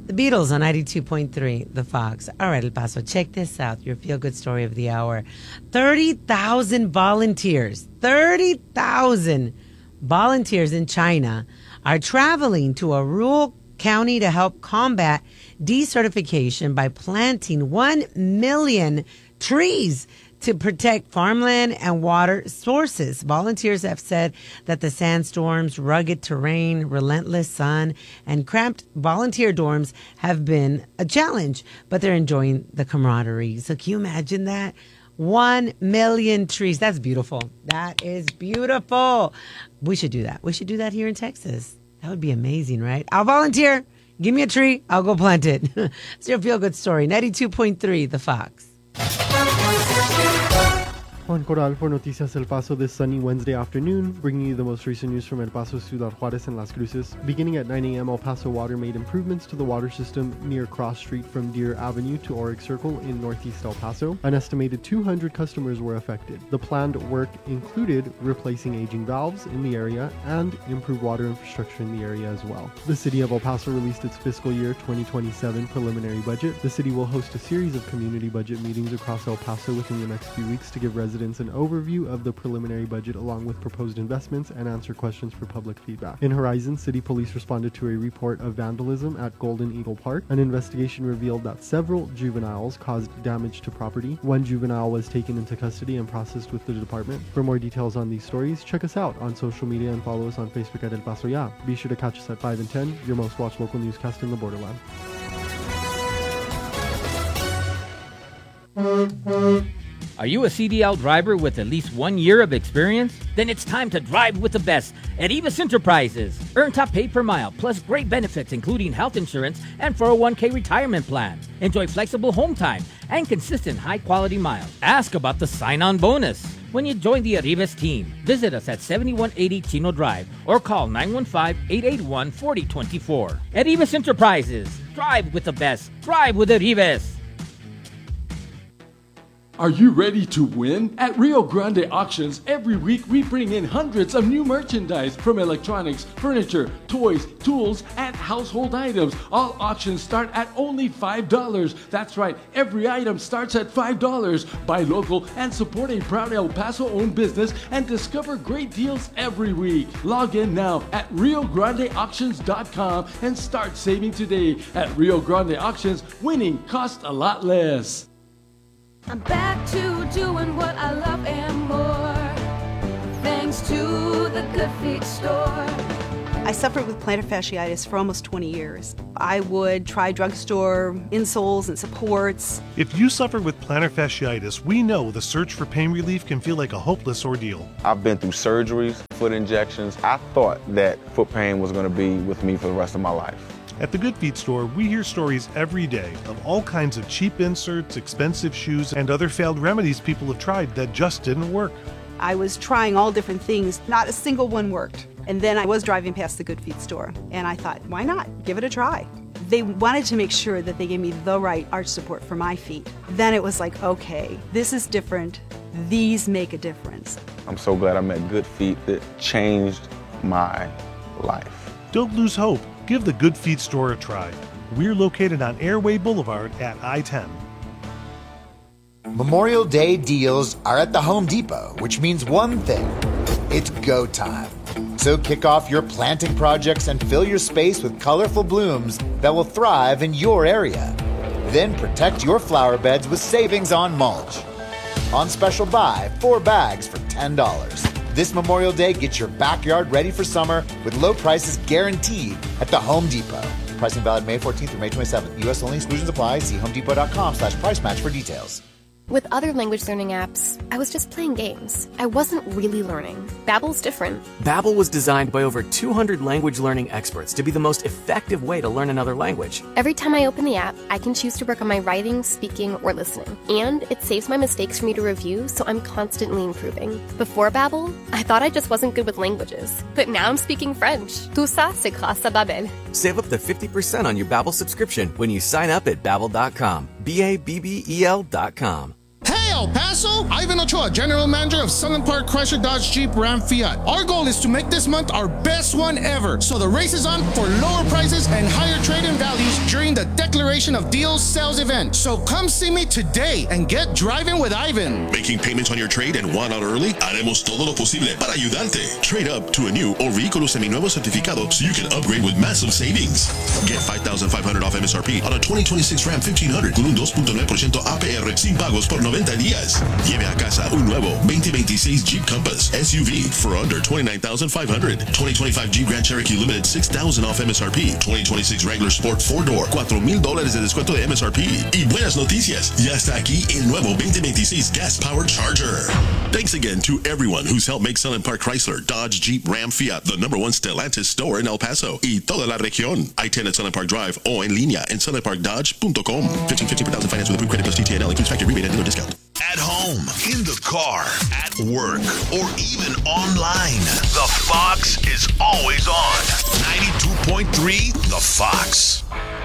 The Beatles on 92.3, The Fox. All right, El Paso, check this out. Your feel-good story of the hour. 30,000 volunteers. 30,000 volunteers in China are traveling to a rural county to help combat desertification by planting 1 million trees to protect farmland and water sources. Volunteers have said that the sandstorms, rugged terrain, relentless sun, and cramped volunteer dorms have been a challenge, but they're enjoying the camaraderie. So can you imagine that? 1 million trees. That's beautiful. That is beautiful. We should do that. We should do that here in Texas. That would be amazing, right? I'll volunteer. Give me a tree. I'll go plant it. It's your feel-good story. 92.3, The Fox. Juan Corral for Noticias El Paso this sunny Wednesday afternoon, bringing you the most recent news from El Paso, Ciudad Juarez, and Las Cruces. Beginning at 9 a.m., El Paso Water made improvements to the water system near Cross Street from Deer Avenue to Oryx Circle in northeast El Paso. An estimated 200 customers were affected. The planned work included replacing aging valves in the area and improved water infrastructure in the area as well. The city of El Paso released its fiscal year 2027 preliminary budget. The city will host a series of community budget meetings across El Paso within the next few weeks to give residents an overview of the preliminary budget along with proposed investments and answer questions for public feedback. In Horizon, city police responded to a report of vandalism at Golden Eagle Park. An investigation revealed that several juveniles caused damage to property. One juvenile was taken into custody and processed with the department. For more details on these stories, check us out on social media and follow us on Facebook at El Paso Ya. Be sure to catch us at 5 and 10, your most watched local newscast in the borderland. Are you a CDL driver with at least 1 year of experience? Then it's time to drive with the best at Evis Enterprises. Earn top pay per mile, plus great benefits including health insurance and 401k retirement plan. Enjoy flexible home time and consistent high-quality miles. Ask about the sign-on bonus when you join the Arribas team. Visit us at 7180 Chino Drive or call 915-881-4024. Arribas Enterprises. Drive with the best. Drive with Arribas. Are you ready to win? At Rio Grande Auctions, every week we bring in hundreds of new merchandise from electronics, furniture, toys, tools, and household items. All auctions start at only $5. That's right, every item starts at $5. Buy local and support a proud El Paso-owned business and discover great deals every week. Log in now at RioGrandeAuctions.com and start saving today. At Rio Grande Auctions, winning costs a lot less. I'm back to doing what I love and more, thanks to the Good Feet store. I suffered with plantar fasciitis for almost 20 years. I would try drugstore insoles and supports. If you suffer with plantar fasciitis, we know the search for pain relief can feel like a hopeless ordeal. I've been through surgeries, foot injections. I thought that foot pain was going to be with me for the rest of my life. At the Good Feet store, we hear stories every day of all kinds of cheap inserts, expensive shoes, and other failed remedies people have tried that just didn't work. I was trying all different things. Not a single one worked. And then I was driving past the Good Feet store, and I thought, why not? Give it a try. They wanted to make sure that they gave me the right arch support for my feet. Then it was like, okay, this is different. These make a difference. I'm so glad I met Good Feet. It changed my life. Don't lose hope. Give the Good Feet store a try. We're located on Airway Boulevard at I-10. Memorial Day deals are at the Home Depot, which means one thing. It's go time. So kick off your planting projects and fill your space with colorful blooms that will thrive in your area. Then protect your flower beds with savings on mulch. On special buy, 4 bags for $10. This Memorial Day, get your backyard ready for summer with low prices guaranteed at the Home Depot. Pricing valid May 14th through May 27th. U.S. only. Exclusions apply. See homedepot.com/price match for details. With other language learning apps, I was just playing games. I wasn't really learning. Babbel's different. Babbel was designed by over 200 language learning experts to be the most effective way to learn another language. Every time I open the app, I can choose to work on my writing, speaking, or listening. And it saves my mistakes for me to review, so I'm constantly improving. Before Babbel, I thought I just wasn't good with languages. But now I'm speaking French. Tout ça, c'est grâce à Babbel. Save up to 50% on your Babbel subscription when you sign up at Babbel.com. Babbel.com. Hey, El Paso! Ivan Ochoa, General Manager of Sunland Park Chrysler Dodge Jeep Ram Fiat. Our goal is to make this month our best one ever. So the race is on for lower prices and higher trade-in value values during the Declaration of Deals sales event. So come see me today and get driving with Ivan. Making payments on your trade and want out early? Haremos todo lo posible para ayudarte. Trade up to a new or vehículo seminuevo certificado so you can upgrade with massive savings. Get $5,500 off MSRP on a 2026 Ram 1500 con un 2.9% APR sin pagos por 90 días. Lleve a casa un nuevo 2026 Jeep Compass SUV for under $29,500. 2025 Jeep Grand Cherokee Limited $6,000 off MSRP. 2026 Wrangler Sport 4-Door $4,000 de descuento de MSRP. Y buenas noticias, ya está aquí el nuevo 2026 Gas Powered Charger. Thanks again to everyone who's helped make Sunland Park Chrysler, Dodge, Jeep, Ram, Fiat the #1 Stellantis store in El Paso y toda la región. I-10 at Sunland Park Drive o en línea en sunlandparkdodge.com. 1550 per thousand finance with approved credit plus TTNL includes factory rebate and dealer discount. At home, in the car, at work, or even online, the Fox is always on. 92.3 The Fox.